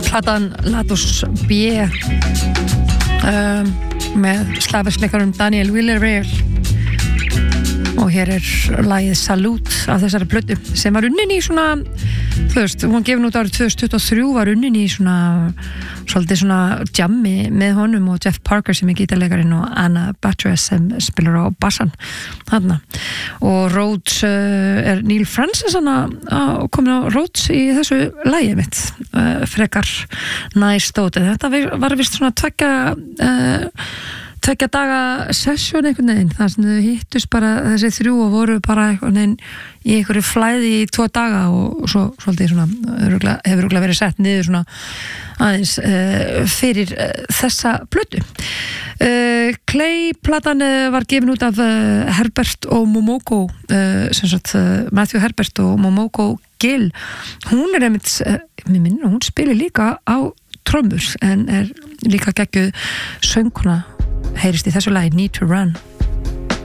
platan Latus B með slagverksleikarum Daniel Villarreal og hér lagið Salute af þessari plötu sem var unnin í svona þú veist, hún gefin út árið 2023 var unnin í svona svolítið svona jammi með honum og Jeff Parker sem gítarleikarinn og Anna Battress sem spilar á bassan þarna og Rhodes Neil Francis komin á Rhodes í þessu lagi mitt frekar næstóti þetta var vist svona tveggja daga session einhvern veginn þar sem þau hittust bara þessi þrjú og voru bara einhvern veginn í einhverju flæði í 2 daga og svo svolítið svona hefur örugglega verið sett niður svona aðeins fyrir þessa plötu Clay-platan var gefin út af Herbert og Momoko sem sagt Matthew Herbert og Momoko Gill hún einmitt, mér minnir hún spilir líka á trommur en líka geggjuð söngkona heyrist í þessu lagi Need to Run